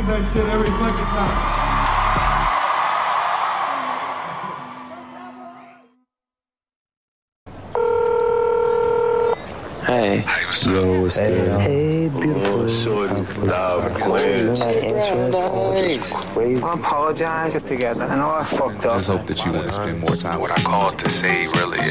use that shit every fucking time. Hey. Yo, what's good? Hey, beautiful. Stop playing. I apologize together. I know I fucked up. I just hope that you want to spend more time. What I called to say really